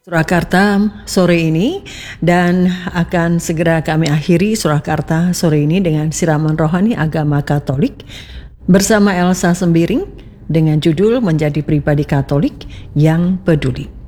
Surakarta sore ini, dan akan segera kami akhiri Surakarta sore ini dengan siraman rohani agama Katolik bersama Elsa Sembiring dengan judul Menjadi Pribadi Katolik yang Peduli.